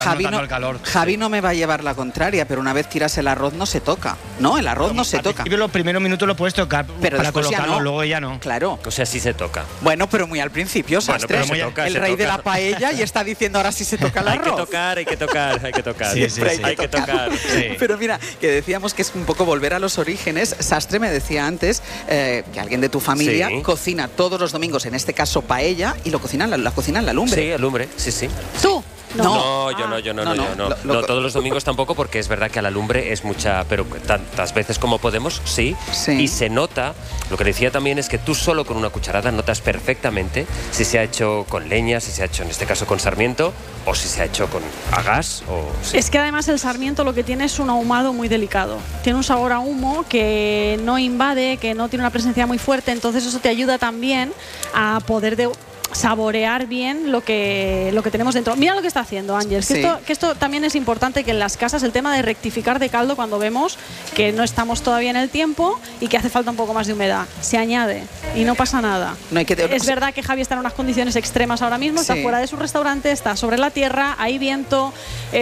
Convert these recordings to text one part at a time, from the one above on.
Javi no me va a llevar la contraria, pero una vez tiras el arroz no se toca, ¿no? El arroz no se toca. Los primeros minutos lo puedes tocar pero para colocarlo, no. luego ya no. Claro. O sea, sí se toca. Bueno, pero muy al principio, Sastre. Bueno, el rey de la paella y está diciendo ahora sí se toca el arroz. Hay que tocar. Sí. Hay que tocar. Sí. Pero mira, que decíamos que es un poco volver a los orígenes. Sastre me decía antes que alguien de tu familia cocina todos los domingos, en este caso paella, y la cocina en la lumbre. Sí, alumbre, sí. ¿Tú? Yo no. Todos los domingos tampoco, porque es verdad que a la lumbre es mucha, pero tantas veces como podemos, sí. Y se nota, lo que decía también es que tú solo con una cucharada notas perfectamente si se ha hecho con leña, si se ha hecho en este caso con sarmiento, o si se ha hecho a gas. Es que además el sarmiento lo que tiene es un ahumado muy delicado. Tiene un sabor a humo que no invade, que no tiene una presencia muy fuerte, entonces eso te ayuda también a poder saborear bien lo que tenemos dentro. Mira lo que está haciendo Ángel, que esto también es importante, que en las casas el tema de rectificar de caldo cuando vemos que no estamos todavía en el tiempo y que hace falta un poco más de humedad. Se añade y no pasa nada. Es verdad que Javi está en unas condiciones extremas ahora mismo, está fuera de su restaurante, está sobre la tierra, hay viento,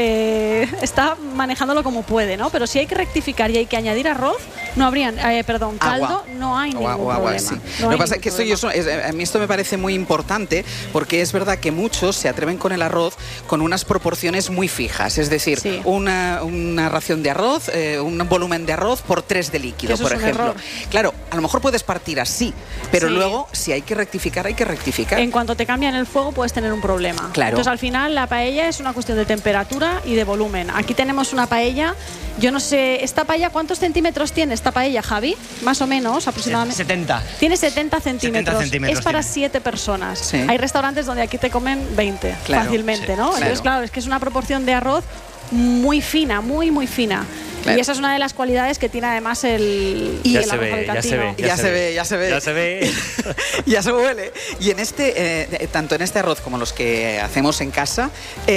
está manejándolo como puede, ¿no? Pero si hay que rectificar y hay que añadir arroz, no habrían, caldo, no hay ningún problema. Sí. Lo que pasa es que a mí esto me parece muy importante, porque es verdad que muchos se atreven con el arroz con unas proporciones muy fijas, es decir, una ración de arroz, un volumen de arroz por 3 de líquido, por ejemplo. Claro, a lo mejor puedes partir así, pero luego si hay que rectificar, hay que rectificar. En cuanto te cambian el fuego puedes tener un problema. Claro. Entonces al final la paella es una cuestión de temperatura y de volumen. Aquí tenemos una paella, yo no sé, ¿esta paella cuántos centímetros tiene esta paella, Javi? Más o menos, aproximadamente. 70. Tiene 70 centímetros. 70 centímetros. Es para 7 personas. Sí. Hay restaurantes donde aquí te comen 20 fácilmente, ¿no? Entonces, claro, es que es una proporción de arroz muy fina, muy fina. Claro. Y esa es una de las cualidades que tiene además el arroz alicantino. Ya se ve. Ya se huele. Y en tanto en este arroz como los que hacemos en casa,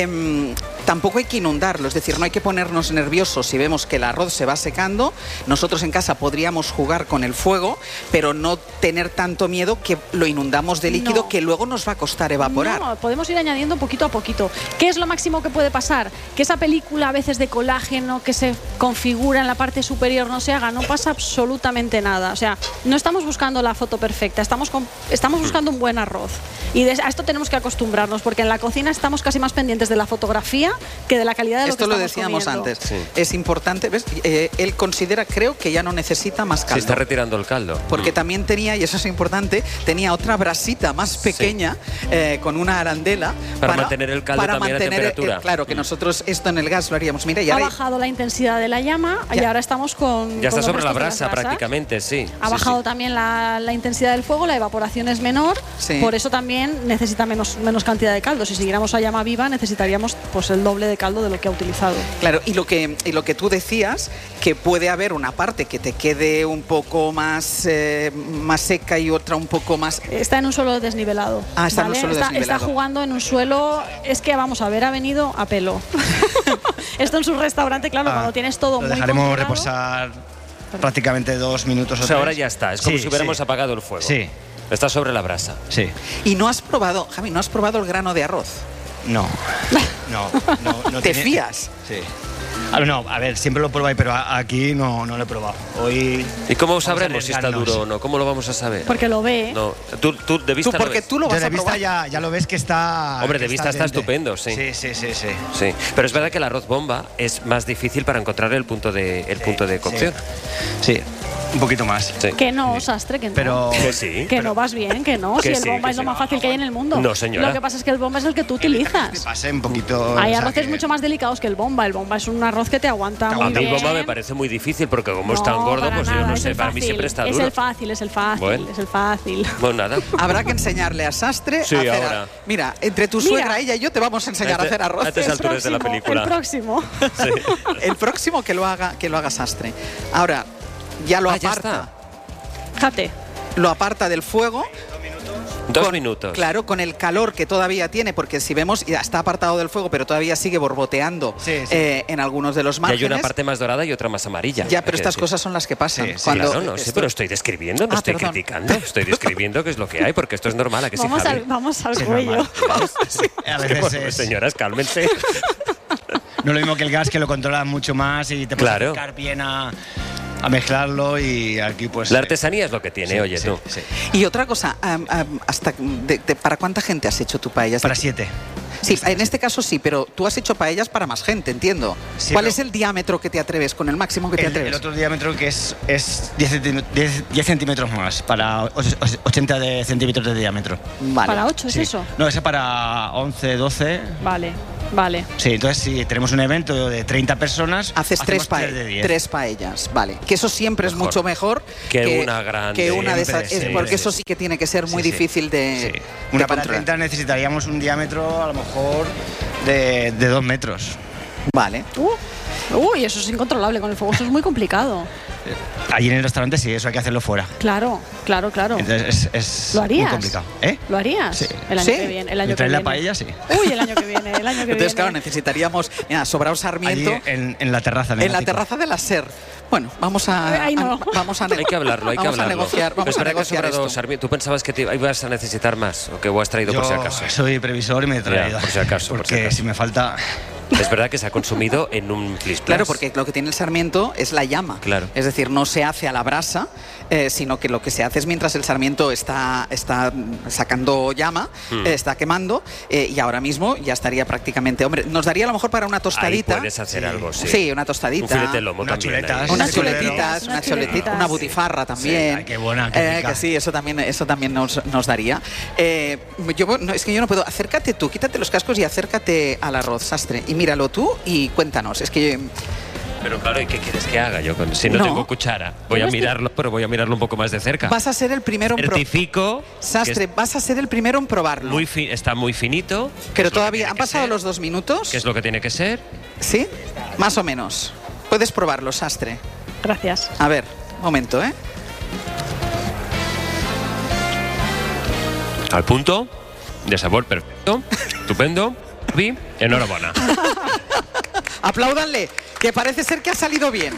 tampoco hay que inundarlo, es decir, no hay que ponernos nerviosos si vemos que el arroz se va secando. Nosotros en casa podríamos jugar con el fuego, pero no tener tanto miedo que lo inundamos de líquido que luego nos va a costar evaporar. No, podemos ir añadiendo poquito a poquito. ¿Qué es lo máximo que puede pasar? Que esa película a veces de colágeno que se configura en la parte superior no se haga, no pasa absolutamente nada. O sea, no estamos buscando la foto perfecta, estamos buscando un buen arroz. Y a esto tenemos que acostumbrarnos, porque en la cocina estamos casi más pendientes de la fotografía que de la calidad de lo que estamos comiendo. Esto lo decíamos antes. Sí. Es importante, ¿ves? Él considera, creo que ya no necesita más caldo. Se está retirando el caldo. Porque también tenía, y eso es importante, tenía otra brasita más pequeña con una arandela para mantener el caldo también a temperatura. Claro, que nosotros esto en el gas lo haríamos. Mira, ha bajado la intensidad de la llama y ahora estamos con... Ya está sobre la brasa prácticamente, sí. Ha bajado también la intensidad del fuego, la evaporación es menor, por eso también necesita menos cantidad de caldo. Si siguiéramos a llama viva necesitaríamos pues el doble de caldo de lo que ha utilizado. Claro, y lo que tú decías, que puede haber una parte que te quede un poco más seca y otra un poco más... Está en un suelo desnivelado. Está en un suelo desnivelado. Está jugando en un suelo... Es que vamos a ver, ha venido a pelo. Esto en su restaurante, claro, cuando tienes todo muy dejaremos reposar prácticamente 2 minutos o 3. Ahora ya está, es como si hubiéramos apagado el fuego. Sí. Está sobre la brasa. Sí. ¿Y no has probado, Javi, no has probado el grano de arroz? No. ¿Te fías? Sí. No, a ver, siempre lo pruebo ahí, pero aquí no lo he probado. Hoy... ¿Y cómo sabremos si está duro o no? ¿Cómo lo vamos a saber? Porque lo ve. No, tú de vista porque lo ves. Tú lo vas de vista ya lo ves que está... Hombre, de vista está estupendo, sí. Sí. Pero es verdad que el arroz bomba es más difícil para encontrar el punto de cocción. Sí. Un poquito más. Sí. Que no, Sastre, que no. Pero que sí. Que no vas bien, que no. Si el bomba es lo más fácil que hay en el mundo. No, señora. Lo que pasa es que el bomba es el que tú utilizas. Pase un poquito. Hay arroces mucho más delicados que el bomba. El bomba es un arroz que te aguanta muy bien. A mí el bomba me parece muy difícil porque como es tan gordo, pues yo no sé, para mí siempre está duro. Es el fácil. Bueno, nada. Habrá que enseñarle a Sastre a hacer ahora. Mira, entre tu suegra, ella y yo te vamos a enseñar a hacer arroz. A estas alturas de la película. El próximo. Sí. El próximo que lo haga Sastre. Ahora, ya lo aparta. Fíjate. Lo aparta del fuego. 2 minutos. Claro, con el calor que todavía tiene, porque si vemos, ya está apartado del fuego, pero todavía sigue borboteando en algunos de los márgenes. Y hay una parte más dorada y otra más amarilla. Ya, pero estas cosas son las que pasan. Claro, no sé, pero estoy describiendo, no estoy criticando. Estoy describiendo qué es lo que hay, porque esto es normal. ¿A que vamos al cuello. Señoras, cálmense. No es lo mismo que el gas, que lo controlas mucho más y te puedes acercar bien a mezclarlo, y aquí pues... La artesanía es lo que tiene, oye, tú. Sí. Y otra cosa, ¿para cuánta gente has hecho tu paella? Para 7. Sí, en este caso sí, pero tú has hecho paellas para más gente, entiendo. Sí, ¿cuál es el diámetro que te atreves, con el máximo que te atreves? El otro diámetro, que es 10 centímetros más, para 80 centímetros de diámetro. Vale. ¿Para 8 es eso? No, ese es para 11, 12. Vale. Sí, entonces si tenemos un evento de 30 personas, haces 3 paellas, vale. Que eso siempre es mucho mejor que una grande. Que una de esas, porque eso sí que tiene que ser muy difícil de... Sí. Una para 30 necesitaríamos un diámetro a lo mejor de 2 metros. Vale. Uy, eso es incontrolable con el fuego, eso es muy complicado. Allí en el restaurante sí, eso hay que hacerlo fuera. Claro. Entonces es ¿Lo harías? muy complicado. ¿Lo harías? Sí. El año que viene. La paella, sí. Uy, el año que viene. Entonces, claro, necesitaríamos sobrado Sarmiento. Allí en la terraza. En la terraza de la SER. Bueno, vamos a hay que hablarlo. Vamos a negociar esto. Sarmiento, ¿tú pensabas que ibas a necesitar más o que vos has traído por si acaso? Soy previsor y me he traído. Por si acaso. Porque si me falta... Es verdad que se ha consumido en un plis-plas. Claro, porque lo que tiene el sarmiento es la llama. Claro. Es decir, no se hace a la brasa, sino que lo que se hace es mientras el sarmiento está sacando llama, está quemando, y ahora mismo ya estaría prácticamente... Hombre, nos daría a lo mejor para una tostadita. Ahí puedes hacer algo, sí. Sí, una tostadita. Un filete de lomo también. Unas chuletitas, una butifarra también. Sí, qué buena, qué rica. Que sí, eso también nos daría. Es que yo no puedo. Acércate tú, quítate los cascos y acércate al arroz, Sastre. Y míralo tú y cuéntanos. Es que... Pero claro, ¿y qué quieres que haga yo? Si no tengo cuchara, voy a mirarlo, pero voy a mirarlo un poco más de cerca. Vas a ser el primero en probarlo. Sastre, vas a ser el primero en probarlo. Está muy finito. Pero todavía han pasado los 2 minutos. ¿Qué es lo que tiene que ser? ¿Sí? Más o menos. Puedes probarlo, Sastre. Gracias. A ver, un momento, ¿eh? Al punto, de sabor perfecto, estupendo. Enhorabuena. Apláudanle, que parece ser que ha salido bien.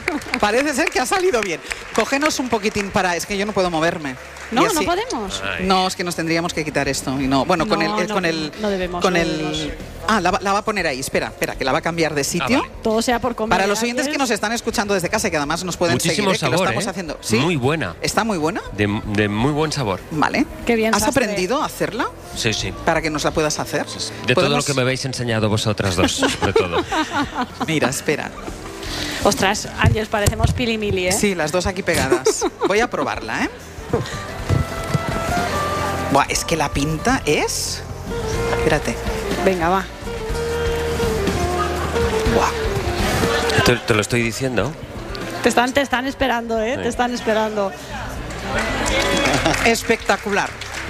Cógenos un poquitín para... Es que yo no puedo moverme. No podemos. Ay. No, es que nos tendríamos que quitar esto. Y no, bueno, no debemos. La va a poner ahí. Espera, que la va a cambiar de sitio. Vale. Todo sea por comer. Para los oyentes que nos están escuchando desde casa, que además nos pueden muchísimo seguir, sabor, que lo estamos haciendo. ¿Sí? Muy buena. ¿Está muy buena? De muy buen sabor. Vale. Qué bien. ¿Has Sastre. aprendido a hacerla? Sí. Para que nos la puedas hacer. De todo lo que me habéis enseñado vosotras dos, sobre todo. Mira, espera. Ostras, Ángeles, parecemos Pili Mili, ¿eh? Sí, las dos aquí pegadas. Voy a probarla, ¿eh? Buah, es que la pinta es... Espérate. Venga, va. Buah. Te lo estoy diciendo. Te están esperando, ¿eh? Sí. Te están esperando. Espectacular.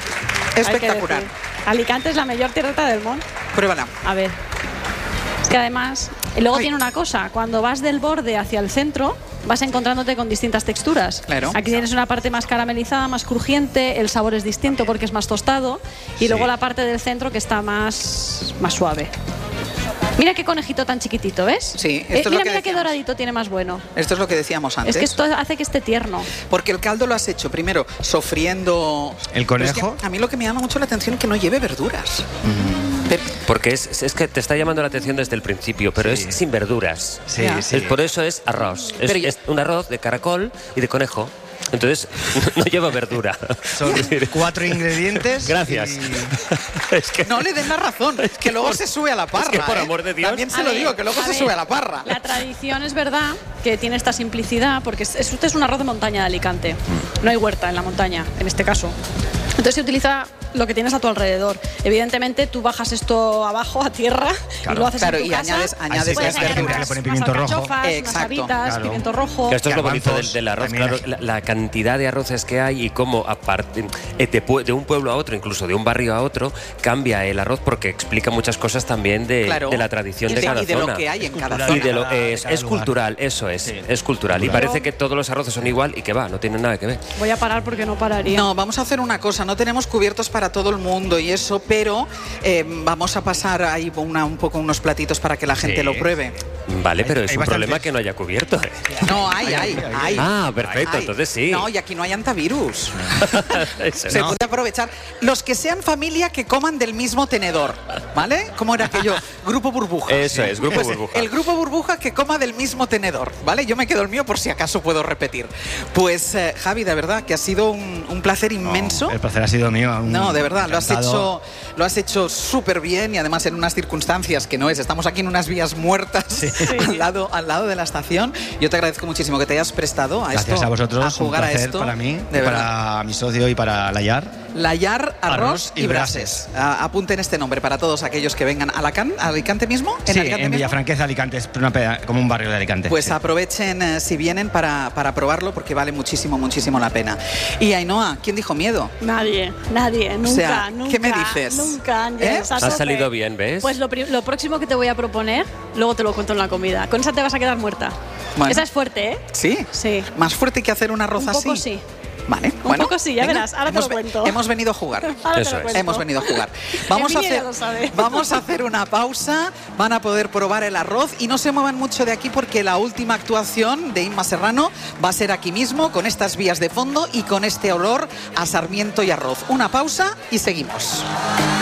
Alicante es la mejor tierreta del mundo. Pruébala. A ver. Es que además, luego tiene una cosa, cuando vas del borde hacia el centro, vas encontrándote con distintas texturas. Claro. Aquí tienes una parte más caramelizada, más crujiente, el sabor es distinto porque es más tostado, y luego la parte del centro que está más suave. Mira qué conejito tan chiquitito, ¿ves? Sí. Mira qué doradito tiene más bueno. Esto es lo que decíamos antes. Es que esto hace que esté tierno. Porque el caldo lo has hecho primero sofriendo... ¿El conejo? Es que a mí lo que me llama mucho la atención es que no lleve verduras. Porque es que te está llamando la atención desde el principio, pero es sin verduras. Sí. Por eso es arroz. Es un arroz de caracol y de conejo. Entonces, no lleva verdura. Son 4 ingredientes. Gracias. Es que no le den la razón, que luego se sube a la parra. Es que por amor de Dios. También se lo digo, que luego se sube a la parra. La tradición es verdad que tiene esta simplicidad, porque este es un arroz de montaña de Alicante. No hay huerta en la montaña, en este caso. Entonces se utiliza lo que tienes a tu alrededor. Evidentemente tú bajas esto abajo a tierra y lo haces en tu casa. añades las verduras. Le ponen pimiento rojo. Unas habitas, pimiento rojo. Que esto es lo bonito del arroz, claro, la cantidad de arroces que hay y cómo aparte de un pueblo a otro, incluso de un barrio a otro, cambia el arroz porque explica muchas cosas también de la tradición de cada zona. Y de lo que hay en cada zona. Es cultural, eso es. Sí. Es cultural. Y parece que todos los arroces son igual y que no tienen nada que ver. Voy a parar porque no pararía. No, vamos a hacer una cosa. No tenemos cubiertos para todo el mundo y eso, pero vamos a pasar ahí unos platitos para que la gente lo pruebe. Vale, pero es un problema que no haya cubierto. No, hay. Ah, perfecto, entonces sí. No, y aquí no hay antivirus. Se puede aprovechar. Los que sean familia que coman del mismo tenedor, ¿vale? ¿Cómo era aquello? Grupo burbuja. Eso es, grupo burbuja. El grupo burbuja que coma del mismo tenedor, ¿vale? Yo me quedo el mío por si acaso puedo repetir. Pues, Javi, de verdad que ha sido un placer inmenso. El placer ha sido mío. No, de verdad, lo has hecho súper bien y además en unas circunstancias que no es. Estamos aquí en unas vías muertas, sí. al lado de la estación. Yo te agradezco muchísimo que te hayas prestado a Gracias esto. A vosotros, a jugar un placer a esto. Para mí, para mi socio y para Layar. Layar, arroz y brases. Apunten este nombre para todos aquellos que vengan a Alicante mismo. Sí, en Villafranquez, Alicante, es como un barrio de Alicante. Pues sí. Aprovechen si vienen para probarlo porque vale muchísimo, muchísimo la pena. Y Ainhoa, ¿quién dijo miedo? Nadie, nunca, o sea, nunca. ¿qué me dices? Nunca, Ángeles. Ha salido bien, ¿ves? Pues lo próximo que te voy a proponer, luego te lo cuento en la comida. Con esa te vas a quedar muerta. Bueno. Esa es fuerte, ¿eh? ¿Sí? Sí. ¿Más fuerte que hacer un arroz así? Un poco sí. Vale, un poco sí, ya verás, ahora te lo cuento. Hemos venido a jugar. Eso es. Hemos venido a jugar. Vamos a hacer una pausa, van a poder probar el arroz y no se muevan mucho de aquí porque la última actuación de Inma Serrano va a ser aquí mismo, con estas vías de fondo y con este olor a sarmiento y arroz. Una pausa y seguimos.